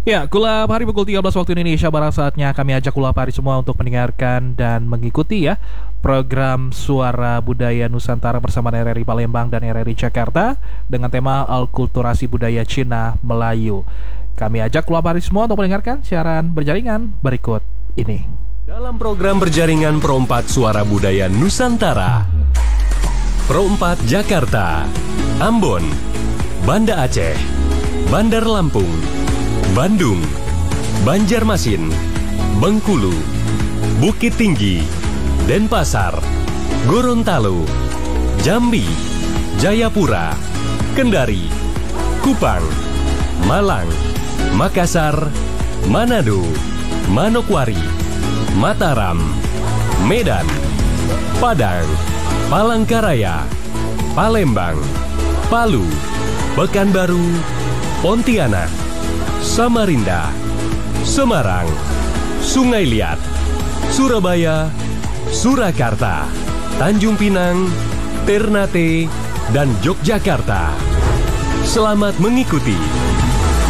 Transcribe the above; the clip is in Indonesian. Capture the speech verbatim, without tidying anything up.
Ya, Kulap Hari pukul tiga belas waktu Indonesia Barat, saatnya kami ajak Kulap Hari semua untuk mendengarkan dan mengikuti ya program Suara Budaya Nusantara bersama R R I Palembang dan R R I Jakarta dengan tema Alkulturasi Budaya Cina Melayu. Kami ajak Kulap Hari semua untuk mendengarkan siaran berjaringan berikut ini. Dalam program berjaringan Pro empat Suara Budaya Nusantara, Pro empat Jakarta, Ambon, Banda Aceh, Bandar Lampung, Bandung, Banjarmasin, Bengkulu, Bukit Tinggi, Denpasar, Gorontalo, Jambi, Jayapura, Kendari, Kupang, Malang, Makassar, Manado, Manokwari, Mataram, Medan, Padang, Palangkaraya, Palembang, Palu, Pekanbaru, Pontianak, Samarinda, Semarang, Sungai Liat, Surabaya, Surakarta, Tanjung Pinang, Ternate, dan Yogyakarta. Selamat mengikuti.